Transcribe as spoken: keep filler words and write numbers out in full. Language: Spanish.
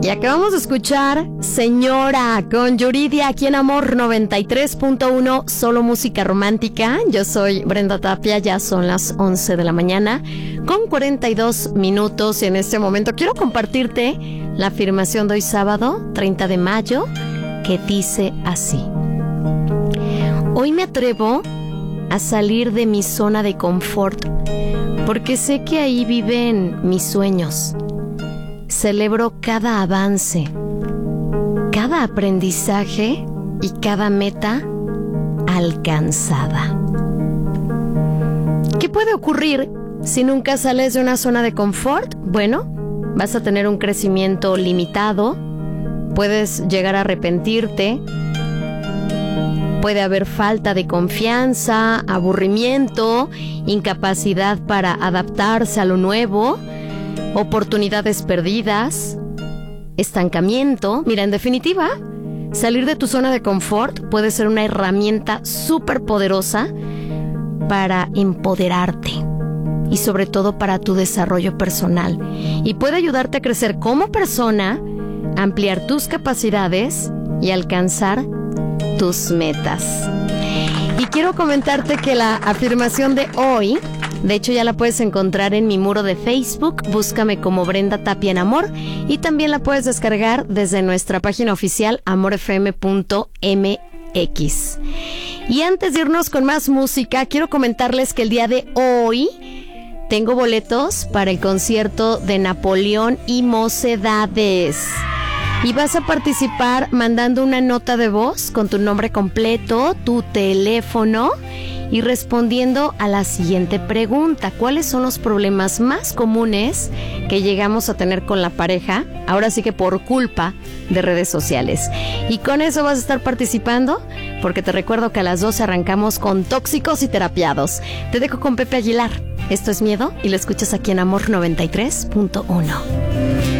Y acabamos de escuchar Señora con Yuridia aquí en Amor noventa y tres punto uno, solo música romántica. Yo soy Brenda Tapia, ya son las once de la mañana con cuarenta y dos minutos y en este momento quiero compartirte la afirmación de hoy sábado, treinta de mayo, que dice así: hoy me atrevo a salir de mi zona de confort porque sé que ahí viven mis sueños. Celebro cada avance, cada aprendizaje y cada meta alcanzada. ¿Qué puede ocurrir si nunca sales de una zona de confort? Bueno, vas a tener un crecimiento limitado, puedes llegar a arrepentirte, puede haber falta de confianza, aburrimiento, incapacidad para adaptarse a lo nuevo, oportunidades perdidas, estancamiento. Mira, en definitiva, salir de tu zona de confort puede ser una herramienta súper poderosa para empoderarte y sobre todo para tu desarrollo personal. Y puede ayudarte a crecer como persona, ampliar tus capacidades y alcanzar tus metas. Y quiero comentarte que la afirmación de hoy, de hecho ya la puedes encontrar en mi muro de Facebook, búscame como Brenda Tapia en Amor, y también la puedes descargar desde nuestra página oficial amor f m punto m x. Y antes de irnos con más música, quiero comentarles que el día de hoy tengo boletos para el concierto de Napoleón y Mocedades. Y vas a participar mandando una nota de voz con tu nombre completo, tu teléfono y respondiendo a la siguiente pregunta: ¿cuáles son los problemas más comunes que llegamos a tener con la pareja? Ahora sí que por culpa de redes sociales. Y con eso vas a estar participando, porque te recuerdo que a las doce arrancamos con Tóxicos y Terapiados. Te dejo con Pepe Aguilar. Esto es Miedo y lo escuchas aquí en Amor noventa y tres punto uno.